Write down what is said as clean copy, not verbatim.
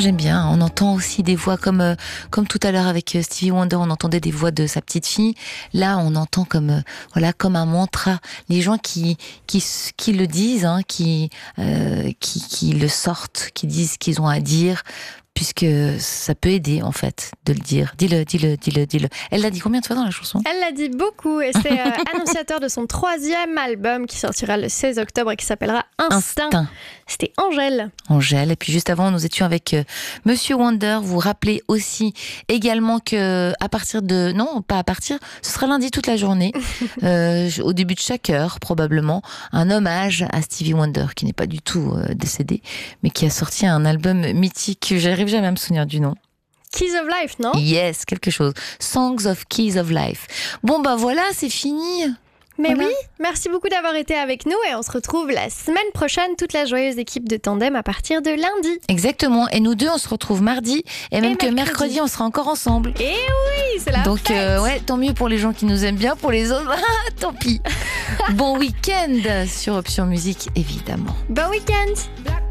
j'aime bien. On entend aussi des voix comme tout à l'heure avec Stevie Wonder, on entendait des voix de sa petite fille. Là, on entend comme comme un mantra. Les gens qui le disent, hein, qui le sortent, qui disent ce qu'ils ont à dire, puisque ça peut aider en fait de le dire. Dis-le. Elle l'a dit combien de fois dans la chanson ? Elle l'a dit beaucoup et c'est annonciateur de son 3e album qui sortira le 16 octobre et qui s'appellera Instinct. C'était Angèle. Et puis juste avant, nous étions avec Monsieur Wonder. Vous vous rappelez aussi également que ce sera lundi toute la journée, au début de chaque heure probablement, un hommage à Stevie Wonder qui n'est pas du tout décédé, mais qui a sorti un album mythique. J'arrive jamais à me souvenir du nom. Keys of Life, non ? Yes, quelque chose. Songs of Keys of Life. Bon voilà, c'est fini. Mais voilà. Oui, merci beaucoup d'avoir été avec nous et on se retrouve la semaine prochaine, toute la joyeuse équipe de Tandem à partir de lundi. Exactement, et nous deux on se retrouve mardi et même que mercredi on sera encore ensemble. Et oui, c'est la Donc fête. tant mieux pour les gens qui nous aiment bien, pour les autres, tant pis. Bon week-end sur Option Musique évidemment. Bon week-end.